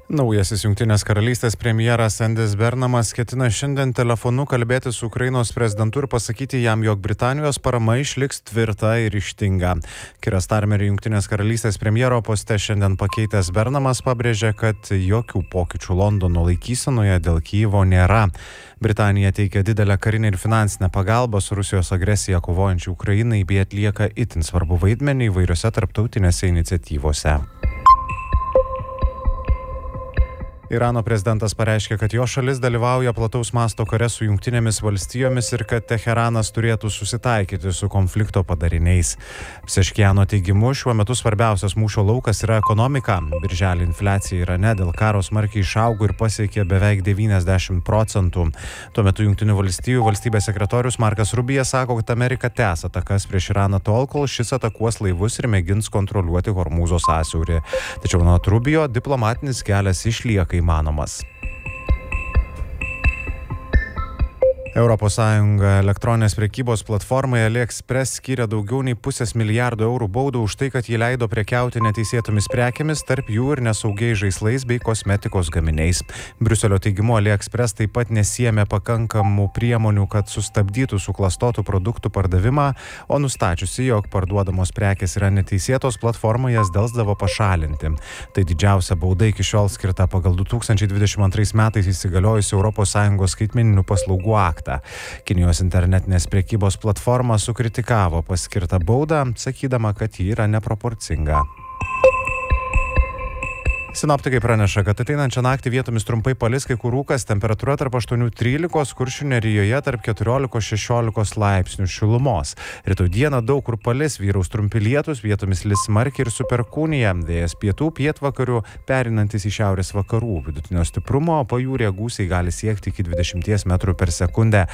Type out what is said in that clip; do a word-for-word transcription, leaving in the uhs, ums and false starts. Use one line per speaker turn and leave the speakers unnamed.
Naujasis Jungtinės karalystės premjeras Andys Bernamas ketina šiandien telefonu kalbėti su Ukrainos prezidentu ir pasakyti jam, jog Britanijos parama išliks tvirta ir ryžtinga. Keir Starmerį Jungtinės karalystės premjero poste šiandien pakeitęs Bernamas pabrėžė, kad jokių pokyčių Londono laikysenoje dėl Kijevo nėra. Britanija teikia didelę karinę ir finansinę pagalbą su Rusijos agresija kovojančiai Ukrainai bei atlieka itin svarbu vaidmenį įvairiose tarptautinėse iniciatyvose. Irano prezidentas pareiškė, kad jo šalis dalyvauja plataus masto kare su Jungtinėmis valstijomis ir kad Teheranas turėtų susitaikyti su konflikto padariniais. Pseškiano teigimu, šiuo metu svarbiausias mūšio laukas yra ekonomika. Birželį infliacija Irane dėl karo smarkiai išaugo ir pasiekė beveik devyniasdešimt procentų. Tuo metu Jungtinių valstijų valstybės sekretorius Markas Rubijas sako, kad Amerika tęs atakas prieš Iraną tol, kol šis atakuos laivus ir mėgins kontroliuoti Hormūzo sąsiaurį. Tačiau anot Rubio diplomatinis kelias išlieka įmanomas. Europos Sąjunga elektroninės prekybos platformai AliExpress skyrė daugiau nei pusės milijardo eurų baudą už tai, kad jį leido prekiauti neteisėtomis prekėmis, tarp jų ir nesaugiais žaislais bei kosmetikos gaminiais. Briuselio teigimu AliExpress taip pat nesiėmė pakankamų priemonių, kad sustabdytų suklastotų produktų pardavimą, o nustačiusi, jog parduodamos prekės yra neteisėtos, platforma jas delsdavo pašalinti. Tai didžiausia bauda iki šiol skirta pagal du tūkstančiai dvidešimt antrais metais įsigaliojusi Europos Sąjungos skaitmeninių paslaugų aktą. Kinijos internetinės prekybos platforma sukritikavo paskirtą baudą, sakydama, kad ji yra neproporcinga. Sinoptikai praneša, kad ateinančią naktį vietomis trumpai palis kai kur rūkas, temperatūra tarp aštuonių trylikos, Kuršių nerijoje tarp keturiolikos šešiolikos laipsnių šilumos. Rytoj dieną daug kur palis, vyraus trumpi lietūs, vietomis lis smarkiai ir su perkūnija. Vėjas pietų pietvakarių, pereinantis į šiaurės vakarų. Vidutinio stiprumo, pajūryje gūsiai gali siekti iki dvidešimties metrų per sekundę.